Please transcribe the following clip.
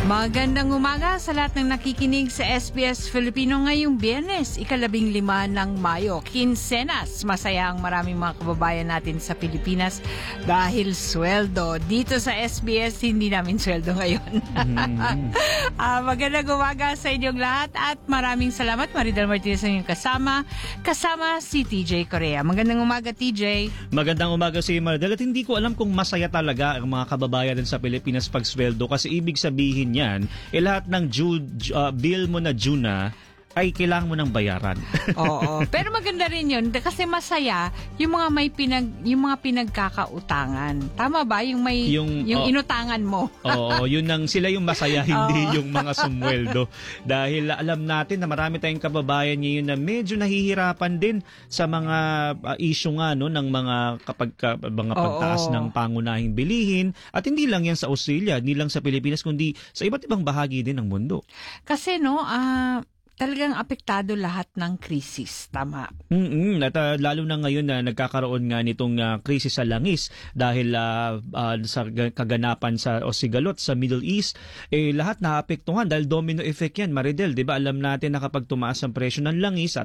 Magandang umaga sa lahat ng nakikinig sa SBS Filipino ngayong Biyernes, 15 ng Mayo. Quincenas, masaya ang maraming mga kababayan natin sa Pilipinas dahil sweldo. Dito sa SBS, hindi namin sweldo ngayon. Magandang umaga sa inyong lahat at maraming salamat. Maridel Martinez ang inyong kasama si TJ Korea. Magandang umaga, TJ. Magandang umaga si Maridel at hindi ko alam kung masaya talaga ang mga kababayan din sa Pilipinas pag sweldo kasi ibig sabihin yan, lahat ng bill mo na due na ay kailangan mo ng bayaran. Oo. Pero maganda rin yun kasi masaya yung mga pinagkakautangan. Tama ba? Yung inutangan mo. Oo, sila yung masaya, hindi yung mga sumweldo. Dahil alam natin na marami tayong kababayan ngayon na medyo nahihirapan din sa mga issue nga ng mga mga pagtaas ng pangunahing bilihin. At hindi lang yan sa Australia, hindi lang sa Pilipinas, kundi sa iba't ibang bahagi din ng mundo. Kasi talagang apektado lahat ng krisis, tama? At lalo na ngayon na nagkakaroon nga nitong krisis sa langis dahil sa kaganapan o sigalot sa Middle East, lahat naapektuhan dahil domino effect yan, Maridel. Diba? Alam natin na kapag tumaas ang presyo ng langis at